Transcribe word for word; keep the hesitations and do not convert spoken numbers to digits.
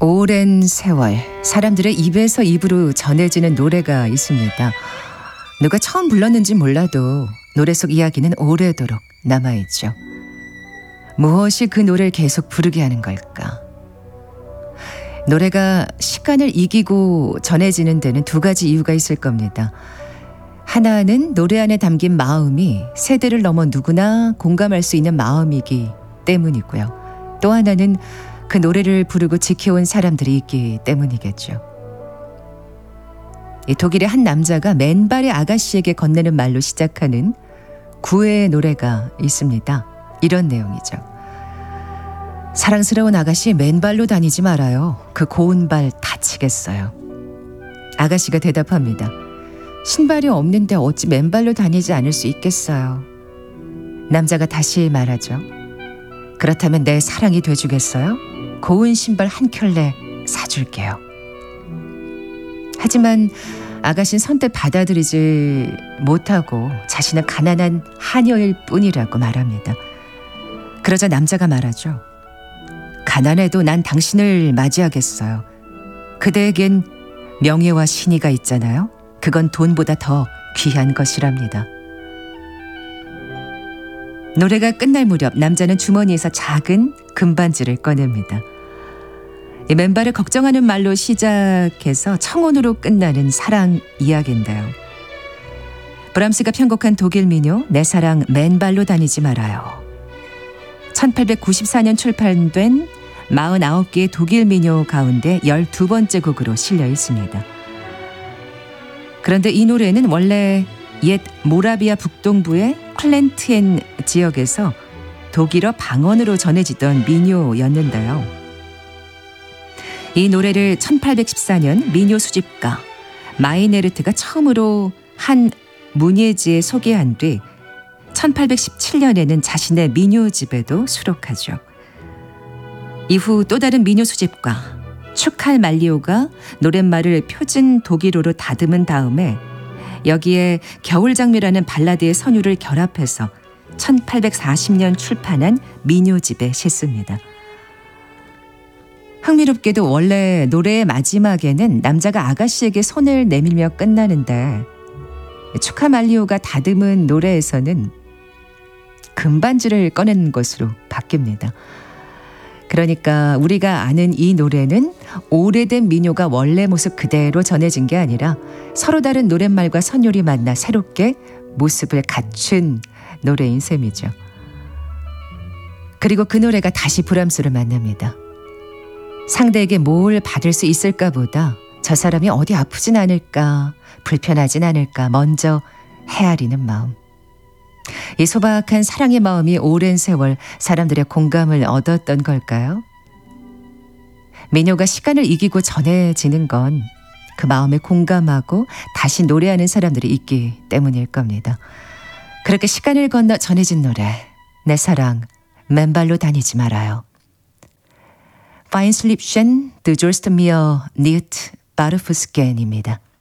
오랜 세월 사람들의 입에서 입으로 전해지는 노래가 있습니다. 누가 처음 불렀는지 몰라도 노래 속 이야기는 오래도록 남아있죠. 무엇이 그 노래를 계속 부르게 하는 걸까? 노래가 시간을 이기고 전해지는 데는 두 가지 이유가 있을 겁니다. 하나는 노래 안에 담긴 마음이 세대를 넘어 누구나 공감할 수 있는 마음이기 때문이고요. 또 하나는 그 노래를 부르고 지켜온 사람들이 있기 때문이겠죠. 이 독일의 한 남자가 맨발의 아가씨에게 건네는 말로 시작하는 구애의 노래가 있습니다. 이런 내용이죠. 사랑스러운 아가씨, 맨발로 다니지 말아요. 그 고운 발 다치겠어요. 아가씨가 대답합니다. 신발이 없는데 어찌 맨발로 다니지 않을 수 있겠어요. 남자가 다시 말하죠. 그렇다면 내 사랑이 돼주겠어요? 고운 신발 한 켤레 사줄게요. 하지만 아가씨는 선뜻 받아들이지 못하고 자신은 가난한 하녀일 뿐이라고 말합니다. 그러자 남자가 말하죠. 가난해도 난 당신을 맞이하겠어요. 그대에겐 명예와 신의가 있잖아요. 그건 돈보다 더 귀한 것이랍니다. 노래가 끝날 무렵 남자는 주머니에서 작은 금반지를 꺼냅니다. 이 맨발을 걱정하는 말로 시작해서 청혼으로 끝나는 사랑 이야기인데요. 브람스가 편곡한 독일 민요 내 사랑 맨발로 다니지 말아요. 천팔백구십사 년 출판된 사십구 개의 독일 민요 가운데 열두 번째 곡으로 실려 있습니다. 그런데 이 노래는 원래 옛 모라비아 북동부의 클렌트엔 지역에서 독일어 방언으로 전해지던 민요였는데요. 이 노래를 천팔백십사 년 민요 수집가 마이네르트가 처음으로 한 문예지에 소개한 뒤 천팔백십칠 년에는 자신의 민요집에도 수록하죠. 이후 또 다른 민요 수집가 추칼 말리오가 노랫말을 표준 독일어로 다듬은 다음에 여기에 겨울장미라는 발라드의 선율을 결합해서 천팔백사십 년 출판한 민요집에 싣습니다. 흥미롭게도 원래 노래의 마지막에는 남자가 아가씨에게 손을 내밀며 끝나는데 추칼 말리오가 다듬은 노래에서는 금반지를 꺼낸 것으로 바뀝니다. 그러니까 우리가 아는 이 노래는 오래된 민요가 원래 모습 그대로 전해진 게 아니라 서로 다른 노랫말과 선율이 만나 새롭게 모습을 갖춘 노래인 셈이죠. 그리고 그 노래가 다시 브람스를 만납니다. 상대에게 뭘 받을 수 있을까 보다 저 사람이 어디 아프진 않을까, 불편하진 않을까 먼저 헤아리는 마음. 이 소박한 사랑의 마음이 오랜 세월 사람들의 공감을 얻었던 걸까요? 민요가 시간을 이기고 전해지는 건 그 마음에 공감하고 다시 노래하는 사람들이 있기 때문일 겁니다. 그렇게 시간을 건너 전해진 노래 내 사랑 맨발로 다니지 말아요. Feinslipschen, du sollst mir nicht barfuß gehen 입니다.